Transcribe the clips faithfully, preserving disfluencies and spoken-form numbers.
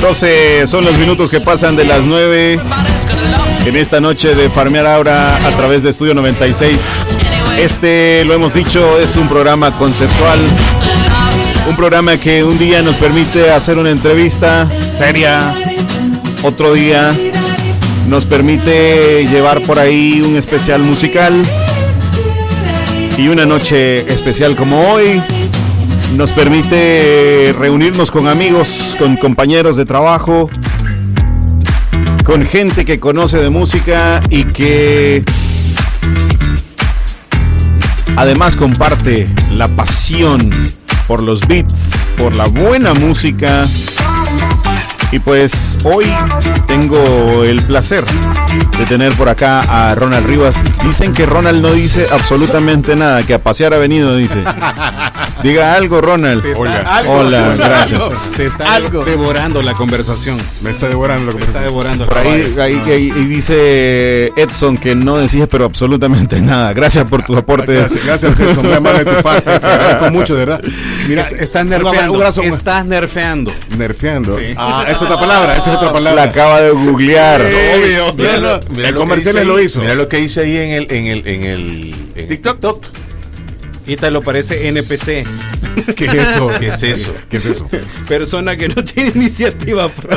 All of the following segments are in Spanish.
doce son los minutos que pasan de las nueve en esta noche de Farmear Aura a través de Estudio noventa y seis. Este, lo hemos dicho, es un programa conceptual, un programa que un día nos permite hacer una entrevista seria, otro día nos permite llevar por ahí un especial musical, y una noche especial como hoy nos permite reunirnos con amigos, con compañeros de trabajo, con gente que conoce de música y que además comparte la pasión por los beats, por la buena música. Y pues hoy tengo el placer de tener por acá a Ronald Rivas. Dicen que Ronald no dice absolutamente nada, que a pasear ha venido, dice. Diga algo, Ronald. Hola, algo, Hola, gracias. Te está algo. devorando la conversación. Me está devorando la conversación. Me está devorando. Por ahí, ahí, ahí, ahí dice Edson que no decís pero absolutamente nada. Gracias por tu aporte. Gracias, gracias Edson, muy amable de tu parte. Te agradezco mucho, de verdad. Mira, estás nerfeando. Un brazo, estás nerfeando. Nerfeando. Sí. Ah, esa es otra palabra, esa es otra palabra. La acaba de googlear. Sí, obvio. Mira, mira, mira el comercial lo hizo. Mira lo que dice ahí en el en el en el en TikTok. TikTok. Y te lo parece N P C. ¿Qué es eso? ¿Qué es eso? ¿Qué es eso? Persona que no tiene iniciativa propia.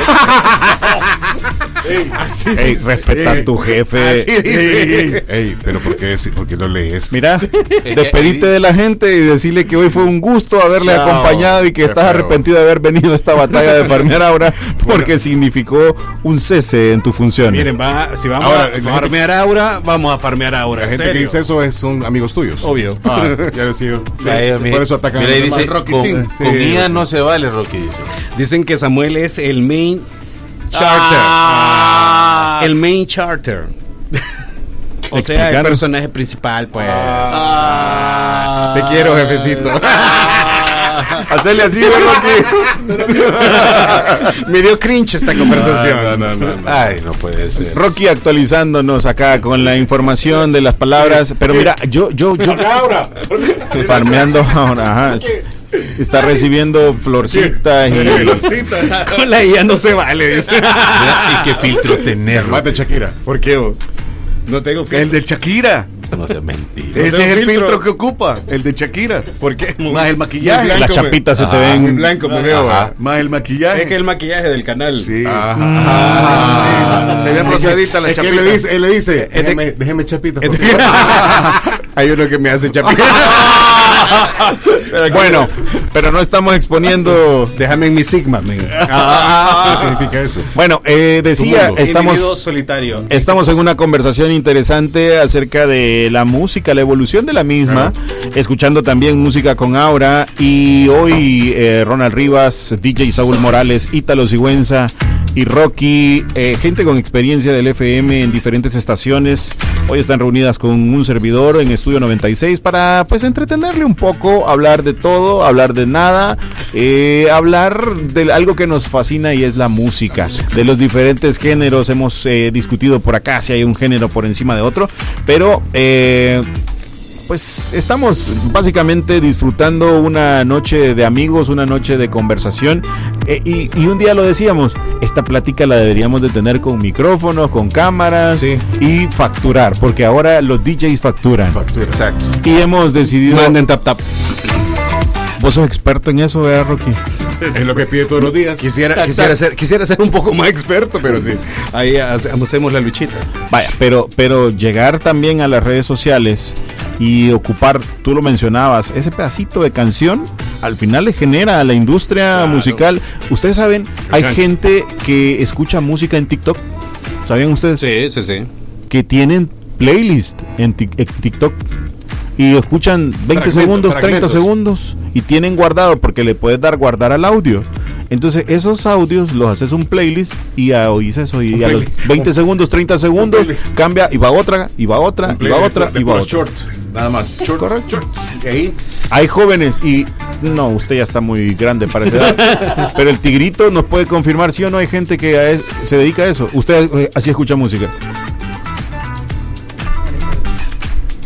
Ey, ey, respeta a tu jefe. Así dice. Ey, ey, pero ¿por qué, por qué lo lees? Mira, despedirte de la gente y decirle que hoy fue un gusto haberle Chao. acompañado y que estás feo. arrepentido de haber venido a esta batalla de Farmear Aura porque bueno. significó un cese en tu función. Miren, va, si vamos ahora, a farmear gente, Aura, vamos a farmear Aura. La gente ¿serio? que dice eso es, son amigos tuyos. Obvio. Ah, ya lo sigo. Sí, sí, por eso atacan. Mira, dice, Rocky con, sí, con I A sí. no se vale, Rocky dice. Dicen que Samuel es el main charter. Ah. El main charter. O sea, el personaje principal, pues. Ah. Te quiero, jefecito. Hacerle así, Rocky. Me dio cringe esta conversación. No, no, no, no. Ay, no puede ser. Rocky actualizándonos acá con la información de las palabras. Pero mira, yo, yo, yo. Farmeando ahora, ajá. Está recibiendo florcitas y florcita. Con la I A no se vale, dice. ¿Y qué filtro tener? Más de Shakira. ¿Por qué vos? No tengo filtro. El de Shakira. No seas mentira. Ese no es el filtro. filtro que ocupa, el de Shakira. ¿Por qué? Más el maquillaje. Las chapitas me... se te ven. Muy blanco me veo. Más el maquillaje. Es que el maquillaje del canal. Sí. Ajá. Ah, sí. Se ve rosadita la chapita. Es que él le dice, él le dice déjeme, déjeme chapita. Hay uno que me hace chapita. Pero bueno, pero no estamos exponiendo. Déjame en mi Sigma. Ah, ¿qué significa eso? Bueno, eh, decía, estamos, solitario. estamos en una conversación interesante acerca de la música, la evolución de la misma, uh-huh. escuchando también música con Aura. Y hoy eh, Ronald Rivas, D J Saúl Morales, Ítalo Sigüenza y Rocky, eh, gente con experiencia del F M en diferentes estaciones, hoy están reunidas con un servidor en Estudio noventa y seis para pues entretenerle un poco, hablar de todo, hablar de nada, eh, hablar de algo que nos fascina y es la música, de los diferentes géneros. Hemos eh, discutido por acá si hay un género por encima de otro, pero eh, pues estamos básicamente disfrutando una noche de amigos, una noche de conversación, eh, y, y un día lo decíamos, esta plática la deberíamos de tener con micrófonos, con cámaras, sí. y facturar, porque ahora los D Js facturan. Factura. Exacto. Y hemos decidido... Manden tap tap. Vos sos experto en eso, ¿verdad, Rocky? Es lo que pide todos los días. Quisiera, quisiera, ser, quisiera ser un poco más experto, pero sí. Ahí hacemos la luchita. Vaya, pero, pero llegar también a las redes sociales y ocupar, tú lo mencionabas, ese pedacito de canción, al final le genera a la industria claro. musical. Ustedes saben, hay gente que escucha música en TikTok. ¿Sabían ustedes? Sí, sí, sí. Que tienen playlist en, tic, en TikTok. Y escuchan veinte fragmentos, segundos, fragmentos. treinta segundos y tienen guardado, porque le puedes dar guardar al audio. Entonces esos audios los haces un playlist y a, oís eso y a los veinte segundos, treinta segundos cambia y va otra, y va otra, y va otra, y va otra. Short, nada más. Short, correcto. Short. Y ahí hay jóvenes y no, usted ya está muy grande para esa edad, pero el Tigrito nos puede confirmar si o no hay gente que a es, se dedica a eso. Usted eh, así escucha música.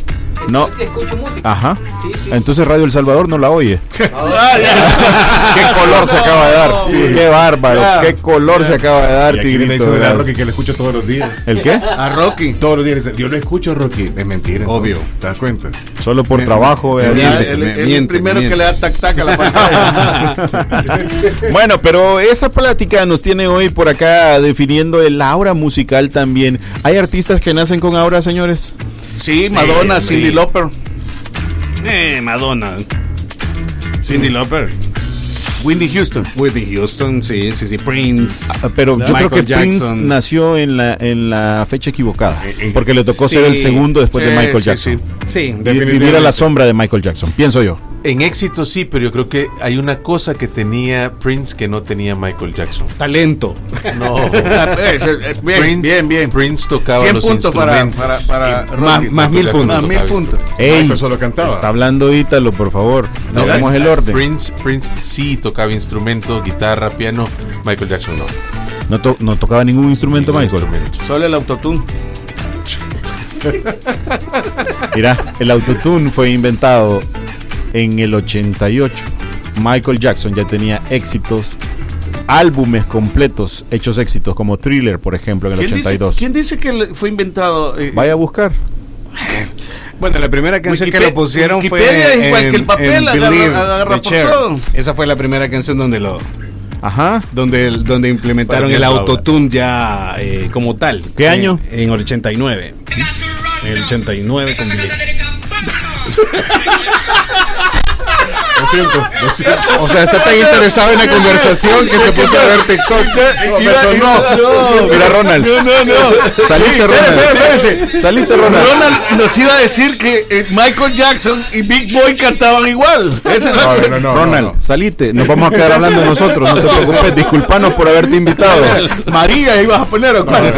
sí, No. yo sí escucho música. Ajá. Sí, sí. Entonces Radio El Salvador no la oye. Ah, Qué color se acaba de dar. No, Sí. Qué bárbaro. Ya. Qué color se acaba de dar, Y aquí viene Tigrito. diciendo a ¿verdad? Rocky que lo escucho todos los días. ¿El qué? A Rocky. Todos los días dice, yo lo escucho, Rocky. Es mentira. Obvio. ¿Te das cuenta? Solo por trabajo. vea. Miente, Miente. el, el- el miente, primero miente. que le da tac tac a la pantalla. Bueno, pero esa plática nos tiene hoy por acá definiendo el aura musical también. ¿Hay artistas que nacen con aura, señores? Sí, Madonna, sí. Cyndi Lauper. Eh, Madonna. Cyndi Lauper. Whitney Houston. Whitney Houston, sí, sí, sí. Prince. Ah, Pero yo Michael creo que Prince Jackson. nació en la en la fecha equivocada, Eh, eh, porque le tocó sí, ser el segundo después sí, de Michael sí, Jackson. Sí, Vi- Vivir a la sombra de Michael Jackson, pienso yo. En éxito sí, pero yo creo que hay una cosa que tenía Prince que no tenía Michael Jackson. talento. No. Eh, eh, bien, Prince, bien, bien. Prince tocaba cien los puntos para, instrumentos. para, para Más, Rocky. más mil Jackson puntos. Más mil tocaba puntos. Ey, Michael solo cantaba. está hablando Ítalo, por favor. No, Hagamos el orden. Prince, Prince sí tocaba instrumento, guitarra, piano. Michael Jackson no. No, to- no tocaba ningún instrumento, Ningún Michael. instrumento. Solo el autotune. Mira, el autotune fue inventado en el ochenta y ocho. Michael Jackson ya tenía éxitos, álbumes completos, hechos éxitos, como Thriller, por ejemplo, en el ¿Quién ochenta y dice, dos. ¿Quién dice que le- fue inventado? eh, Vaya a buscar. Bueno, la primera canción que Wikipe- lo pusieron Wikipedia fue es igual en, que el papel, en agarra- Believe, agarra de por Cher. todo. Esa fue la primera canción donde lo Ajá. donde donde implementaron Para el que autotune ya eh, como tal. ¿Qué En- año? En el ochenta y nueve. En el ochenta y nueve con Believe. Lo siento, lo siento. O sea, está tan interesado en la conversación que se puso a ver TikTok. No, me sonó. Mira, Ronald. No, no, no. Saliste, Ronald. Espérese, espérese. Saliste, Ronald. Ronald nos iba a decir que eh, Michael Jackson y Big Boy cantaban igual. Ese No, no, no, no, Ronald, no. salite. Nos vamos a quedar hablando nosotros. No te preocupes. Disculpanos por haberte invitado. María ibas a poner o cuál?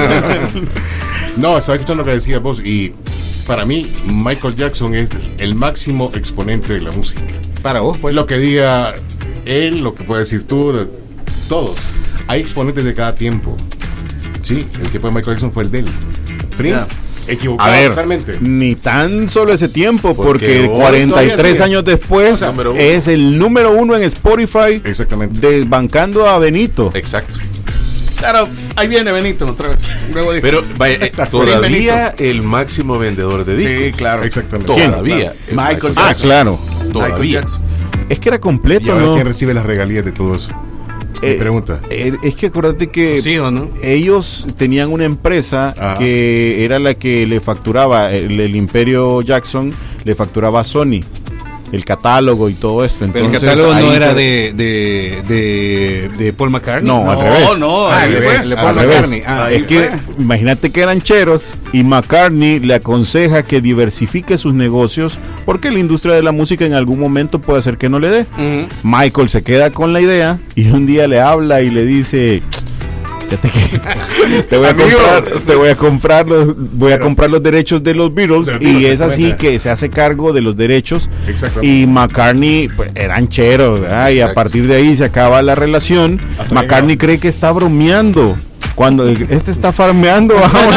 No, estaba escuchando lo que decías vos y para mí Michael Jackson es el máximo exponente de la música. Para vos, pues. Lo que diga él, lo que puede decir tú, de- todos. Hay exponentes de cada tiempo. Sí, el tiempo de Michael Jackson fue el de él. Prince, equivocado A ver, totalmente. ni tan solo ese tiempo, Porque porque hoy cuarenta y tres todavía sigue. años después O sea, número uno. es el número uno en Spotify, Exactamente. desbancando a Benito. Exacto. Claro, ahí viene Benito otra vez. Luego dijo. Pero vaya, eh, todavía el máximo vendedor de discos. Sí, claro. Exactamente. Todavía. Michael Ah, Jackson. claro. Michael Todavía. Jackson. Es que era ¿Y completo, ahora ¿no? quién recibe las regalías de todo eso? Mi Eh, pregunta. eh, es que acuérdate que ¿Sí o no? ellos tenían una empresa Ajá. que era la que le facturaba, el, el Imperio Jackson le facturaba a Sony el catálogo y todo esto. Pero el Entonces, catálogo no ahí era se- de, de, de, de Paul McCartney. No, al No, revés. no, Ah, ahí al fue. revés, de Paul Al revés. McCartney. Ah, Ahí es que fue. imagínate que eran cheros y McCartney le aconseja que diversifique sus negocios porque la industria de la música en algún momento puede hacer que no le dé. ujú. Michael se queda con la idea y un día le habla y le dice, fíjate que te voy a Amigo. comprar, te voy a comprar los, voy a Pero- comprar los derechos de los Beatles, De los y Beatles, es así exactamente. que se hace cargo de los derechos. Exactamente. Y McCartney pues, eran cheros, ¿verdad? Y a Exacto. partir de ahí se acaba la relación. Hasta McCartney llegaba. cree que está bromeando. Cuando este está farmeando,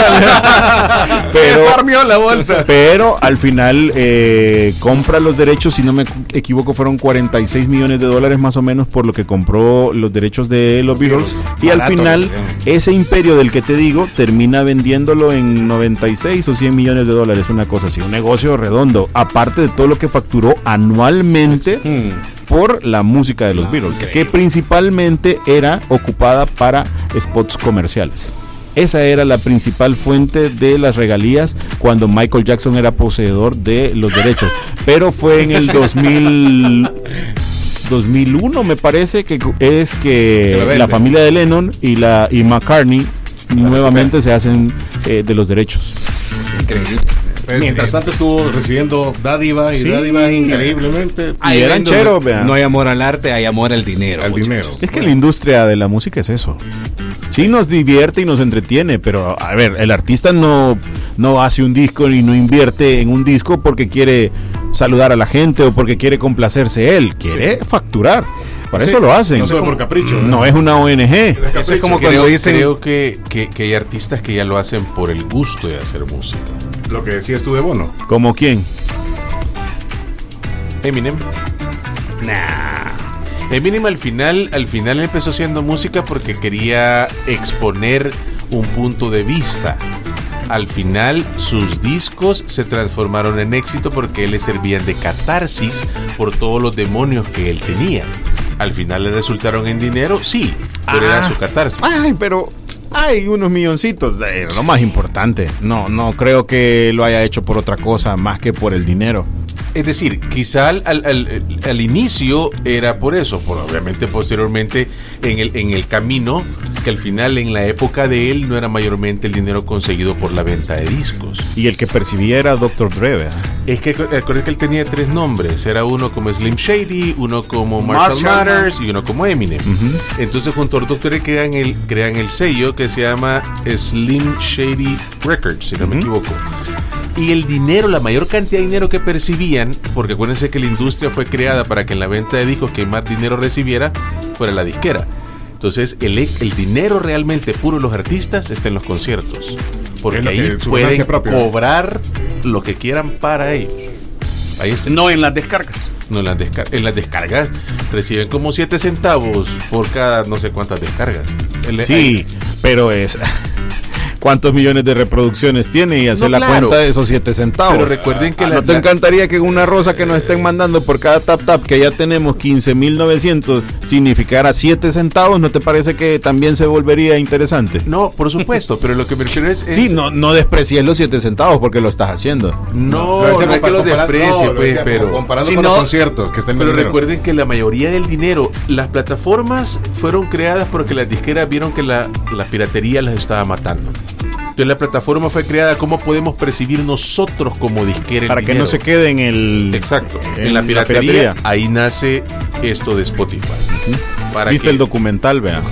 ahora, pero, Farmeó la bolsa. pero al final eh, compra los derechos, si no me equivoco, fueron cuarenta y seis millones de dólares más o menos por lo que compró los derechos de los Beatles. Y al Barato, final, creo. ese imperio del que te digo termina vendiéndolo en noventa y seis o cien millones de dólares, una cosa así, un negocio redondo, aparte de todo lo que facturó anualmente Mm. por la música de los No, Beatles, increíble. que principalmente era ocupada para spots comerciales. Esa era la principal fuente de las regalías cuando Michael Jackson era poseedor de los derechos. Pero fue en el dos mil, dos mil uno, me parece, que es Que lo que vende. la familia de Lennon y, la, y McCartney nuevamente se hacen eh, de los derechos. Increíble. Pues, Mientras eh, tanto estuvo recibiendo dádiva y Sí. dádiva increíblemente. ahí y eran ven donde cheros, vean. No hay amor al arte, hay amor al dinero. Al muchachos. dinero. Es que la industria de la música es eso. Sí nos divierte y nos entretiene, pero a ver, el artista no, no hace un disco y no invierte en un disco porque quiere saludar a la gente o porque quiere complacerse él. Quiere facturar. Para Sí, eso lo hacen. No solo por capricho. No es una O N G. Eso es como Creo, cuando dicen. creo que, que, que hay artistas que ya lo hacen por el gusto de hacer música. Lo que decías tú de Bono. ¿Como quién? Eminem. Nah. Eminem al final, al final empezó haciendo música porque quería exponer un punto de vista. Al final sus discos se transformaron en éxito porque él le servían de catarsis por todos los demonios que él tenía. Al final le resultaron en dinero, sí, pero Ah. era su catarsis. Ay, pero hay unos milloncitos, eh, lo más importante. No, no creo que lo haya hecho por otra cosa más que por el dinero. Es decir, quizá al, al, al, al inicio era por eso, por obviamente posteriormente en el, en el camino, que al final en la época de él no era mayormente el dinero conseguido por la venta de discos. Y el que percibía era doctor Dre, ¿verdad? Es que recuerda que él tenía tres nombres, era uno como Slim Shady, uno como Marshall, Marshall Mathers y uno como Eminem. Ujú. Entonces junto al doctor Dre crean el, crean el sello que se llama Slim Shady Records, si no me Ujú. equivoco. Y el dinero, la mayor cantidad de dinero que percibían, porque acuérdense que la industria fue creada para que en la venta de discos que más dinero recibiera fuera la disquera. Entonces el, el dinero realmente puro de los artistas está en los conciertos, porque Es lo que- ahí su pueden ganancia propia. cobrar lo que quieran para ellos. Ahí está. No en las descargas. No, en las, descar- en las descargas reciben como siete centavos por cada no sé cuántas descargas. El- Sí, ahí- pero es... ¿Cuántos millones de reproducciones tiene? Y hacer No, la claro. cuenta de esos siete centavos. Pero recuerden que Ah, la- ¿no te la- encantaría que una rosa que nos estén mandando por cada tap tap, que ya tenemos quince mil novecientos, significara siete centavos? ¿No te parece que también se volvería interesante? No, por supuesto, pero lo que me refiero es... es- Sí, no, no desprecies los siete centavos porque lo estás haciendo. No, Lo decía no es que compa- los compara- desprecie, no, lo pues, decía pero... comparando Si con no- los conciertos que están en Pero el dinero. recuerden que la mayoría del dinero, las plataformas fueron creadas porque las disqueras vieron que la, la piratería las estaba matando. Entonces la plataforma fue creada, ¿cómo podemos percibir nosotros como disquera el Para que dinero? no se quede en el... Exacto. En, en la, la piratería, piratería. ahí nace esto de Spotify. Para ¿Viste que- el documental, vea?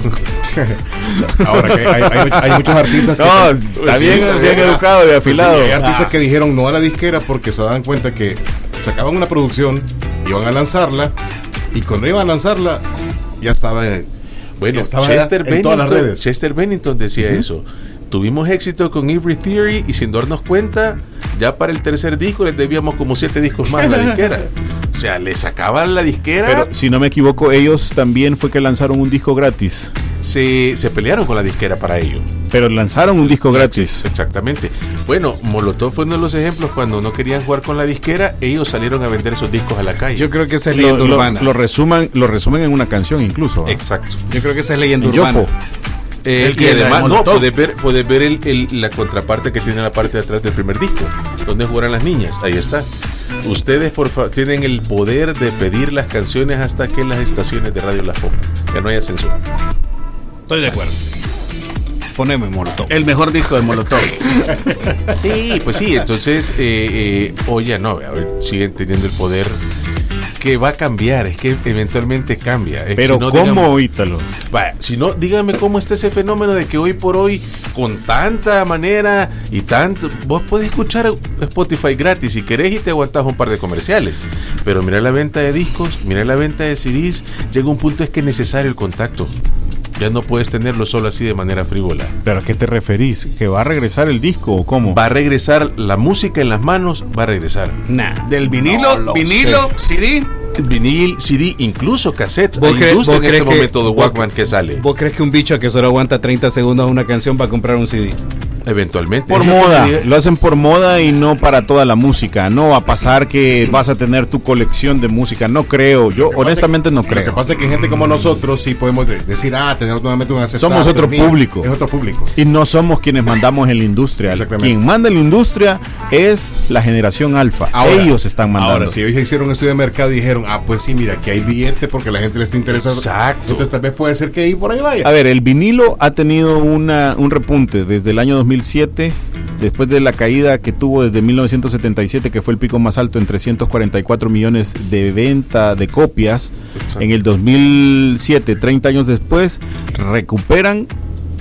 Ahora que hay, hay- hay muchos artistas que... No, está sí, bien, está bien bien. educado y afilado. Sí, hay artistas que dijeron no a la disquera porque se daban cuenta que sacaban una producción, iban a lanzarla y cuando iban a lanzarla ya estaba en, Bueno, ya estaba Chester en Bennington, todas las redes. Chester Bennington decía eso. Tuvimos éxito con Every Theory y sin darnos cuenta, ya para el tercer disco les debíamos como siete discos más a la disquera. O sea, le sacaban la disquera, Pero si no me equivoco, ellos también fue que lanzaron un disco gratis. se, se pelearon con la disquera para ello. Pero lanzaron un disco gratis. Exactamente. Bueno, Molotov fue uno de los ejemplos. Cuando no querían jugar con la disquera, ellos salieron a vender esos discos a la calle. Yo creo que esa es Lo, leyenda lo- urbana. lo resuman, lo resumen en una canción incluso. ¿eh? Exacto. Yo creo que esa es leyenda En urbana. Yofo. Eh, El y que además, la de no, Molotov. puedes ver, puedes ver el, el- la contraparte que tiene la parte de atrás del primer disco, donde jugarán las niñas. Ahí está. Ustedes por fa- tienen el poder de pedir las canciones hasta que las estaciones de radio las pongan. Que no haya censura. Estoy de acuerdo. Poneme Molotov. El mejor disco de Molotov. Sí, pues sí, entonces, eh, eh, oye, no, a ver, siguen teniendo el poder que va a cambiar, es que eventualmente cambia. Es que Pero si no, ¿cómo, digamos- Ítalo? Vaya, si no, dígame cómo está ese fenómeno de que hoy por hoy, con tanta manera y tanto, vos podés escuchar Spotify gratis si querés y te aguantás un par de comerciales. Pero mira la venta de discos, mira la venta de C Ds, llega un punto es que es necesario el contacto. Ya no puedes tenerlo solo así de manera frívola. ¿Pero a qué te referís? ¿Que va a regresar el disco o cómo? Va a regresar la música en las manos, va a regresar. Nah, del vinilo, No lo vinilo, C D. Vinil, C D, incluso cassettes. ¿Vos Hay cre- industria vos en este crees que- momento de vos Walkman que sale. ¿Vos crees que un bicho que solo aguanta treinta segundos una canción va a comprar un C D? Eventualmente. Por Es lo que moda, te digo. lo hacen por moda y no para toda la música. No va a pasar que vas a tener tu colección de música. No creo, yo Lo que pasa honestamente es- no Lo que creo. pasa es que gente como nosotros sí podemos de- decir, ah, tenemos nuevamente un aceptable. Somos otro pero mira, público. Es otro público. Y no somos quienes mandamos en la industria. Exactamente. Quien manda en la industria es la generación alfa. Ahora- Ellos están mandando. Ahora, si ellos hicieron un estudio de mercado y dijeron, ah, pues sí, mira, que hay billete porque la gente le está interesada. Exacto. Entonces tal vez puede ser que ahí por ahí vaya. A ver, el vinilo ha tenido una, un repunte desde el año dos mil siete, después de la caída que tuvo desde mil novecientos setenta y siete, que fue el pico más alto en trescientos cuarenta y cuatro millones de venta de copias. Exacto. En el dos mil siete, treinta años después, recuperan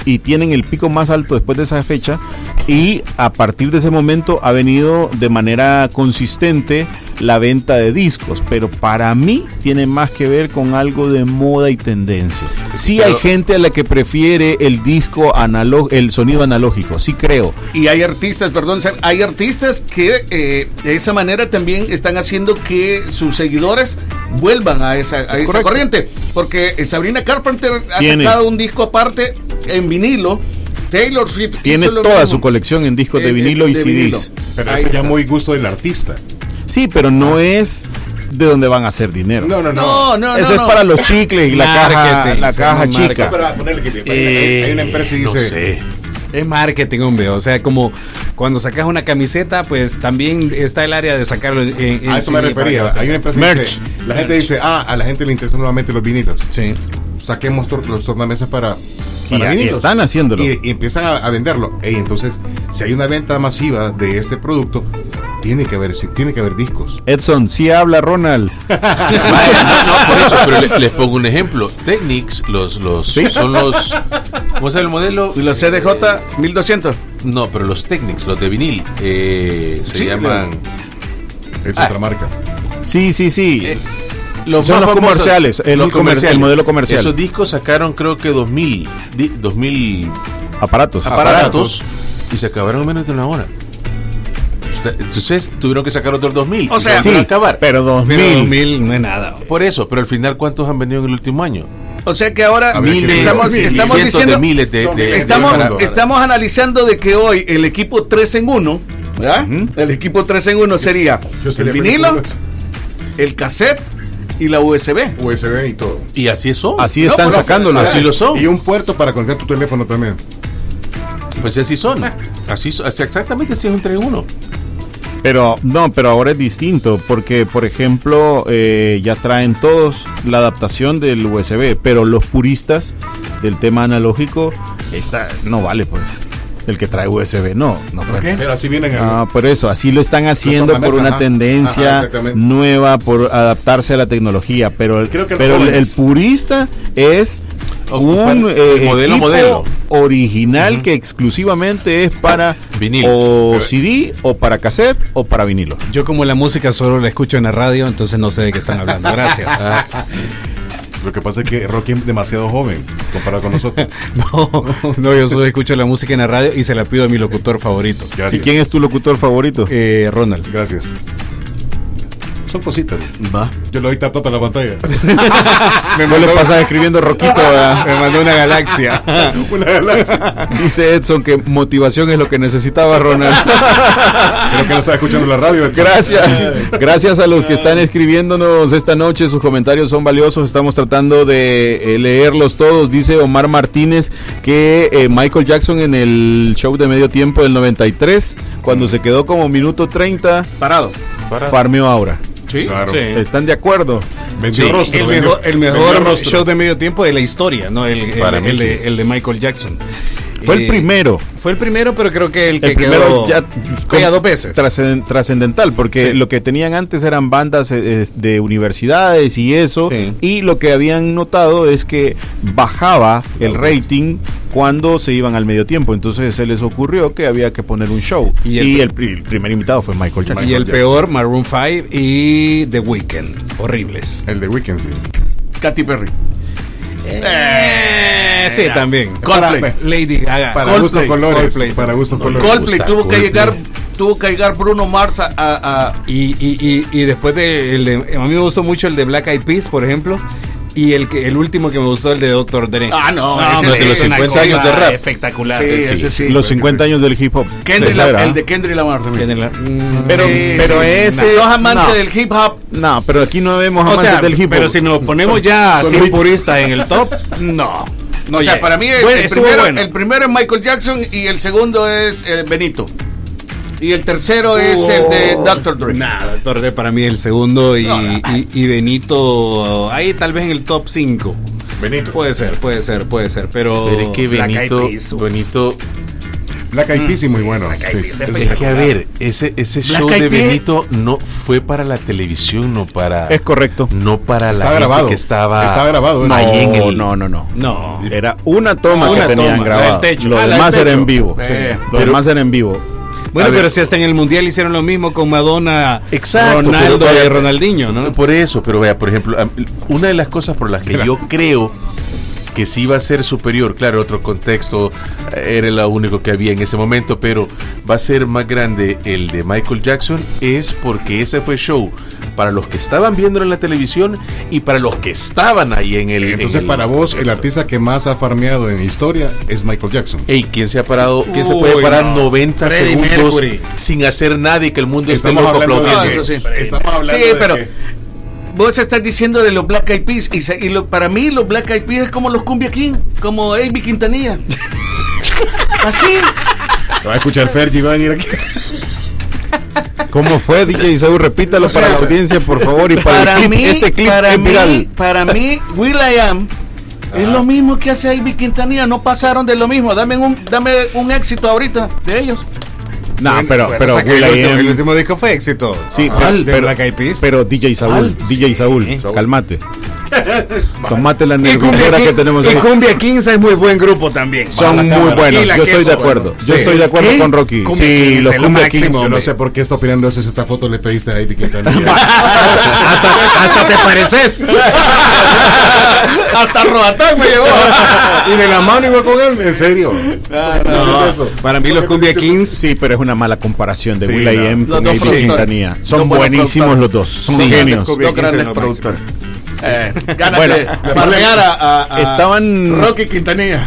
y tienen el pico más alto después de esa fecha, y a partir de ese momento ha venido de manera consistente la venta de discos, pero para mí tiene más que ver con algo de moda y tendencia. Sí, pero hay gente a la que prefiere el disco analógico, el sonido analógico, sí creo. Y hay artistas, perdón, hay artistas que eh, de esa manera también están haciendo que sus seguidores vuelvan a esa, a esa corriente, porque Sabrina Carpenter ha tiene. sacado un disco aparte en vinilo. Taylor Swift tiene toda mismo. su colección en discos eh, de vinilo eh, y de C Ds. Vinilo. Pero eso ya muy gusto del artista. Sí, pero no es de donde van a hacer dinero. No, no, no. no, no Eso no, es no. para los chicles y la caja, la caja chica. No, pero a ponerle que eh, hay una empresa y dice... No sé. Es marketing, hombre. O sea, como cuando sacas una camiseta, pues también está el área de sacarlo en, en a eso me refería. Hay una empresa que dice, la gente dice, ah, a la gente le interesan nuevamente los vinilos. Sí. Saquemos tor- los tornamesas para... Y, y están haciéndolo y, y empiezan a, a venderlo. Y entonces, si hay una venta masiva de este producto, tiene que haber, tiene que haber discos. Edson, sí habla Ronald. Vale, no, no, por eso, pero le, les pongo un ejemplo. Technics, los, los, ¿sí? son los, ¿cómo se llama el modelo? Los C D J mil doscientos. No, pero los Technics, los de vinil, eh, se sí, llaman. Es ah, otra marca. Sí, sí, sí. Eh, Los son los comerciales, el, los comerciales, el modelo comercial. Esos discos sacaron creo que dos mil aparatos. aparatos y se acabaron en menos de una hora. Entonces tuvieron que sacar otros dos mil. O sea, sí, acabar. Pero dos mil no es nada. Por eso, pero al final, ¿cuántos han venido en el último año? O sea que ahora miles, estamos, miles, estamos cientos diciendo, de miles de, de, estamos, de, de, de estamos analizando de que hoy el equipo tres en uno, ¿verdad? Uh-huh. El equipo tres en uno sería el vinilo, el cassette y la U S B. U S B y todo. Y así son. Así están no, sacándolo. Así lo son. Y un puerto para conectar tu teléfono también. Pues así son. Así, así exactamente así es un tres en uno. Pero no, pero ahora es distinto porque, por ejemplo, eh, ya traen todos la adaptación del U S B, pero los puristas del tema analógico, esta no vale, pues. El que trae U S B, no, no ¿Por qué? Pero así vienen. Ah, por eso, así lo están haciendo por una ajá, tendencia ajá, nueva, por adaptarse a la tecnología, pero, pero el, el purista es un eh, modelo modelo original uh-huh. que exclusivamente es para vinilo, o C D o para cassette o para vinilo. Yo como la música solo la escucho en la radio, entonces no sé de qué están hablando. Gracias. Lo que pasa es que Rocky es demasiado joven comparado con nosotros. no, no, yo solo escucho la música en la radio y se la pido a mi locutor favorito. Gracias. ¿Y quién es tu locutor favorito? Eh, Ronald. Gracias. Son cositas. Va. Yo le doy tap para la pantalla. Me no le pasas escribiendo Roquito, ¿verdad? Me mandó una galaxia. Una galaxia. Dice Edson que motivación es lo que necesitaba Ronald. Creo que no está escuchando la radio, Edson. Gracias. Gracias a los que están escribiéndonos esta noche. Sus comentarios son valiosos. Estamos tratando de eh, leerlos todos. Dice Omar Martínez que eh, Michael Jackson en el show de medio tiempo del noventa y tres, cuando se quedó como minuto treinta parado, parado. farmeó aura. Sí, claro. Sí. ¿Están de acuerdo? Vendió sí, rostro, el vendió, mejor, el mejor rostro. show de medio tiempo de la historia, ¿no? El, el, Para mí, el, sí. de, el de Michael Jackson. Fue eh, el primero. Fue el primero, pero creo que el que el primero quedó ya pega dos veces. Trascend, trascendental, porque sí. lo que tenían antes eran bandas eh, de universidades y eso, sí. y lo que habían notado es que bajaba el rating cuando se iban al medio tiempo, entonces se les ocurrió que había que poner un show, y el, y el, el primer invitado fue Michael Jackson. Y el Jackson. peor, Maroon cinco y The Weeknd, horribles. El The Weeknd, sí. Katy Perry. Eh, sí, ya. También. Coldplay. Lady Gaga. Para gustos colores. Coldplay. Para gustos colores. Coldplay tuvo que llegar, tuvo que llegar Bruno Mars a, a y, y, y, y después de, el de, a mí me gustó mucho el de Black Eyed Peas, por ejemplo. Y el que el último que me gustó, el de doctor Dre. Ah, no, no ese, ese, los cincuenta años de rap. Espectacular. Sí, sí. Ese sí. Los cincuenta años del hip hop. Kendrick la, el de Kendrick Lamar también. Kendrick la, mm, pero sí, pero sí. ese ¿Sos amante no. del hip hop? No, pero aquí no vemos amantes o sea, del hip hop. Pero si nos ponemos ya así puristas en el top, no. No, o sea, oye, para mí el, bueno, el, primero, bueno. el primero es Michael Jackson y el segundo es eh, Benito. Y el tercero es oh, el de doctor Dre. Nada, doctor Dre para mí es el segundo y, no, no. y, y Benito ahí tal vez en el top cinco. Benito. Puede ser, puede ser, puede ser, pero... Pero es que Benito, Benito Black Eyed Peas, muy bueno. Sí. Es que a ver, ese, ese show de Benito no fue para la televisión, no para. Es correcto. No para Está la grabado. gente que estaba. Está grabado. No, ahí en el- no, no, no. No. Era una toma Ah, que una tenían toma, grabada. la del techo. Lo Ah, la demás del era techo. en vivo. Sí. Lo demás era en vivo. Bueno, A ver. pero si hasta en el Mundial hicieron lo mismo con Madonna, Exacto, Ronaldo pero vaya- y Ronaldinho, ¿no? Por eso, pero vea, por ejemplo, am- una de las cosas por las que yo creo que sí va a ser superior, claro, otro contexto, eh, era lo único que había en ese momento, pero va a ser más grande el de Michael Jackson, es porque ese fue show para los que estaban viéndolo en la televisión y para los que estaban ahí en el... Entonces, en el- para vos, el artista que más ha farmeado en historia es Michael Jackson. Ey, ¿quién se ha parado? ¿Quién se puede Uy, parar no. noventa Freddie segundos Mercury. sin hacer nada y que el mundo esté Estamos loco hablando de aplaudiendo? Ah, eso sí. Estamos hablando Sí, de pero que- vos estás diciendo de los Black Eyed Peas y, se- y lo- para mí los Black Eyed Peas es como los Cumbia King, como Amy Quintanilla. Así. Te va a escuchar Fergie, va a venir aquí. ¿Cómo fue, D J Isaú? Repítalo O sea, para la audiencia, por favor. Y para, Para el clip, mí, este clip para es mí, viral. para mí, Will I Am es lo mismo que hace Amy Quintanilla. No pasaron de lo mismo. Dame un, dame un éxito ahorita de ellos. No, pero, Bueno, pero o sea, que Will el, I último, Am- el último disco fue éxito. Sí, Ah, pero, de pero, Black Eyed Peas. pero D J Saúl, D J Saúl, Saúl. cálmate. Tomate la Y Cumbia nerviosera que King- tenemos y ahí. Cumbia Kings es muy buen grupo también. Son la muy cámara. buenos, Y la yo estoy queso, de acuerdo. bueno. Yo Sí. estoy de acuerdo ¿Qué? con Rocky. Cumbia Sí, Kings, los el Cumbia máximo, Kings. Yo no hombre. sé por qué está opinando eso. Esta foto le pediste a Amy Quintanilla. hasta, hasta te pareces. Hasta Roatán me llevó. Y de la mano igual con él, en serio. No, Eso. para mí los Cumbia Kings. Sí, pero es una mala comparación de Sí, Will I no. Am Los con dos Amy productores. Quintanilla. Son Los buenos buenísimos productores. los dos. Son Sí, genios. Cumbia Dos Kings grandes es lo productores. Eh, ganas Bueno, de farmear a, a- a estaban- Rocky Quintanilla.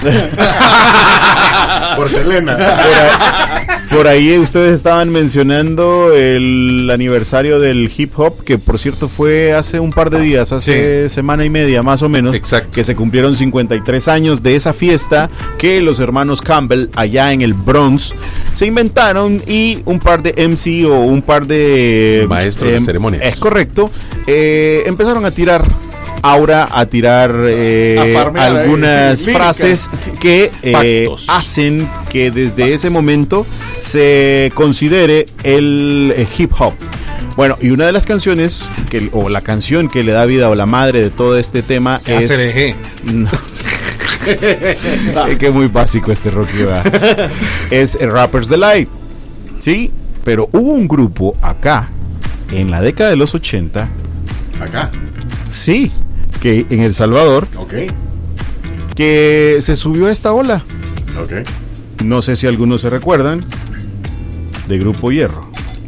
Por Selena. Por ahí ustedes estaban mencionando el aniversario del hip hop, que por cierto fue hace un par de días, hace semana y media más o menos, Exacto. que se cumplieron cincuenta y tres años de esa fiesta que los hermanos Campbell allá en el Bronx se inventaron y un par de M C o un par de Maestros de em, ceremonias. Es correcto, eh, empezaron a tirar aura, a tirar eh, A farmear ahí, algunas lírica. frases que eh, Factos. hacen que desde ese momento se considere el eh, hip hop. Bueno, y una de las canciones, que, o la canción que le da vida o la madre de todo este tema es... A C D G. No. Es que es muy básico este Rocky, ¿verdad? Es Rapper's Delight. Sí, pero hubo un grupo acá, en la década de los ochenta, Acá. sí, que en El Salvador, Ok. que se subió a esta ola. Ok. No sé si algunos se recuerdan de Grupo Hierro.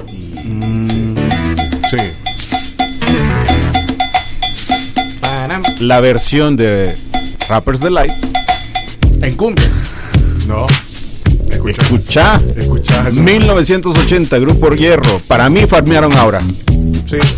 Sí. La versión de Rapper's Delight. En cumbia. No. Escucha. Escucha. Escucha eso. mil novecientos ochenta, Grupo Hierro. Para mí farmearon ahora. Sí.